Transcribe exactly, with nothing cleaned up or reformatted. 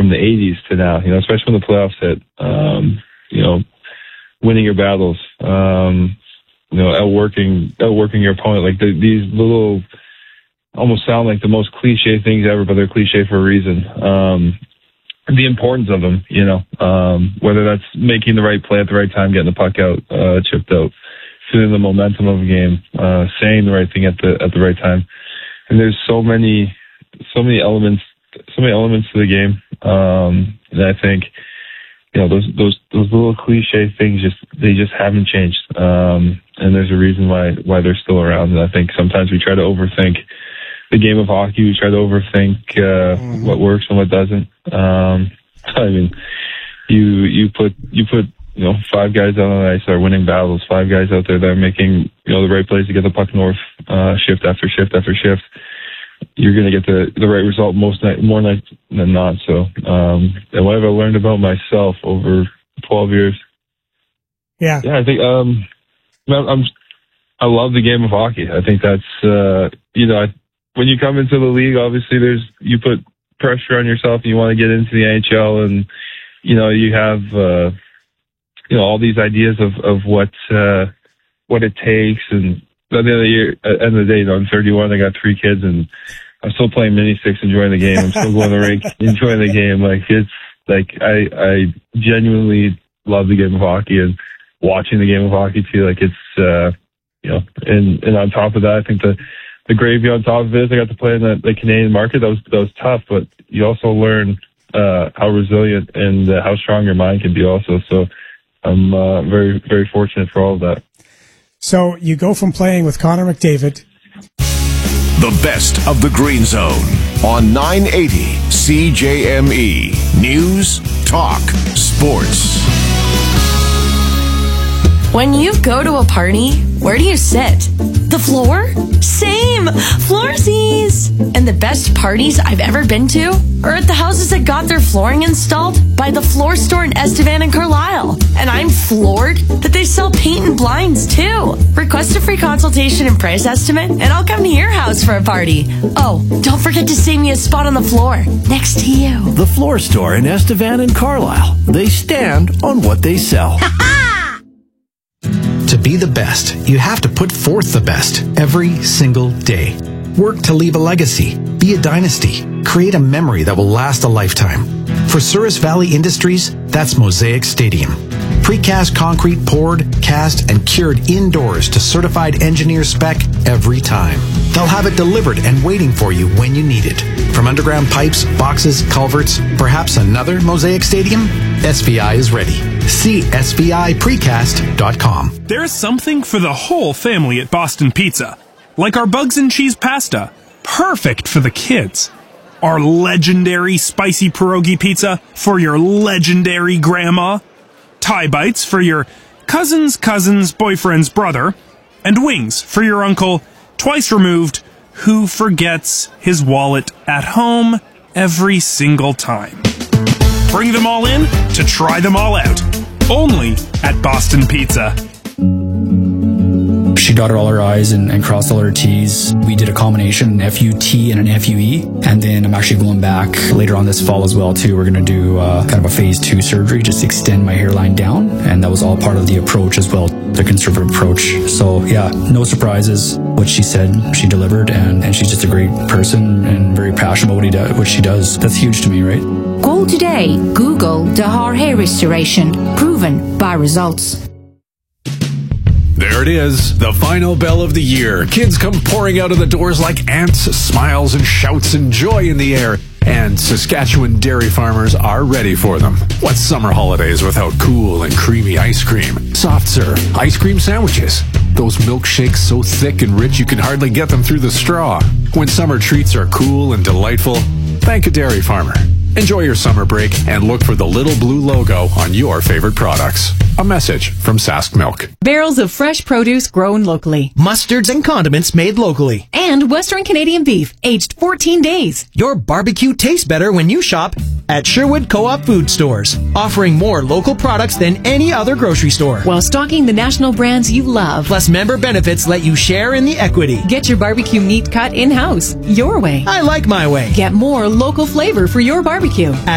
from the eighties to now, you know, especially when the playoffs hit, um, you know, winning your battles, um, you know, outworking, outworking your opponent. Like the, these little, almost sound like the most cliche things ever, but they're cliche for a reason. Um, the importance of them, you know, um, whether that's making the right play at the right time, getting the puck out, uh, chipped out, feeling the momentum of a game, uh, saying the right thing at the, at the right time. And there's so many, so many elements, so many elements to the game. Um, and I think, you know, those, those, those little cliche things just, they just haven't changed. Um, and there's a reason why, why they're still around. And I think sometimes we try to overthink the game of hockey. We try to overthink, uh, mm-hmm. what works and what doesn't. Um, I mean, you, you put, you put, you know, five guys out on the ice that are winning battles, five guys out there that are making, you know, the right plays to get the puck north, uh, shift after shift after shift. You're going to get the, the right result most night, more nights than not. So, um, and what have I learned about myself over twelve years? Yeah. Yeah, I think, um, I'm, I love the game of hockey. I think that's, uh, you know, I, when you come into the league, obviously there's, you put pressure on yourself and you want to get into the N H L and, you know, you have, uh, you know, all these ideas of, of what, uh, what it takes. And at the end of the year, at the end of the day, you know, I'm thirty-one, I got three kids and I'm still playing mini sticks, enjoying the game. I'm still going to the rink, enjoying the game. Like it's like, I, I genuinely love the game of hockey and watching the game of hockey too. Like it's, uh, you know, and, and on top of that, I think the, the gravy on top of it is I got to play in the, the Canadian market. That was, that was tough, but you also learn, uh, how resilient and uh, how strong your mind can be also. So I'm, uh, very, very fortunate for all of that. So you go from playing with Connor McDavid. The best of the Green Zone on nine eighty C J M E. News, talk, sports. When you go to a party, where do you sit? The floor? Same! Floorsies! And the best parties I've ever been to are at the houses that got their flooring installed by the Floor Store in Estevan and Carlisle. And I'm floored that they sell paint and blinds too. Request a free consultation and price estimate, and I'll come to your house for a party. Oh, don't forget to save me a spot on the floor next to you. The Floor Store in Estevan and Carlisle. They stand on what they sell. To be the best, you have to put forth the best every single day. Work to leave a legacy, be a dynasty, create a memory that will last a lifetime. For Souris Valley Industries, that's Mosaic Stadium. Precast concrete poured, cast, and cured indoors to certified engineer spec every time. They'll have it delivered and waiting for you when you need it. From underground pipes, boxes, culverts, perhaps another Mosaic Stadium? S V I is ready. See S V I precast dot com. There's something for the whole family at Boston Pizza. Like our bugs and cheese pasta. Perfect for the kids. Our legendary spicy pierogi pizza for your legendary grandma. Thai bites for your cousin's cousin's boyfriend's brother. And wings for your uncle, twice removed, who forgets his wallet at home every single time. Bring them all in to try them all out. Only at Boston Pizza. She dotted all her I's and, and crossed all her T's. We did a combination, an F U T and an F U E. And then I'm actually going back later on this fall as well, too. We're going to do uh, kind of a phase two surgery, just extend my hairline down. And that was all part of the approach as well, the conservative approach. So, yeah, no surprises. What she said, she delivered. And, and she's just a great person and very passionate about what, he do, what she does. That's huge to me, right? Call today. Google Dahar Hair Restoration. Proven by results. There it is, the final bell of the year. Kids come pouring out of the doors like ants, smiles and shouts and joy in the air. And Saskatchewan dairy farmers are ready for them. What's summer holidays without cool and creamy ice cream, soft serve, ice cream sandwiches? Those milkshakes so thick and rich you can hardly get them through the straw. When summer treats are cool and delightful, thank a dairy farmer. Enjoy your summer break and look for the little blue logo on your favorite products. A message from Sask Milk. Barrels of fresh produce grown locally. Mustards and condiments made locally. And Western Canadian beef, aged fourteen days. Your barbecue tastes better when you shop at Sherwood Co-op Food Stores, offering more local products than any other grocery store. While stocking the national brands you love. Plus member benefits let you share in the equity. Get your barbecue meat cut in-house, your way. I like my way. Get more local flavor for your barbecue.